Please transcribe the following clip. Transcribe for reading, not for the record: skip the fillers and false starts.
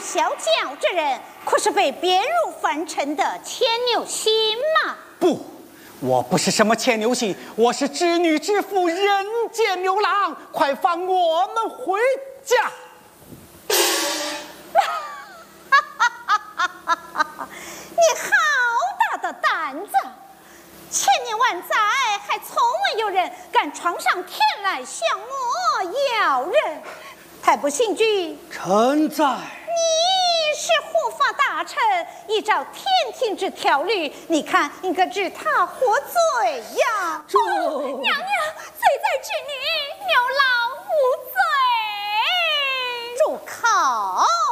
小脚之人，可是被编入凡尘的牵牛星吗？ 不，我不是什么牵牛星，我是织女之夫，人间牛郎，快放我们回家！ 你好大的胆子！千年万载，还从未有人敢闯上天来向我要人。太不信君， 臣在。 你是护法大臣，依照天庭之条律，你看应该治他活罪呀。 娘娘，罪在治女，牛郎无罪。 住口！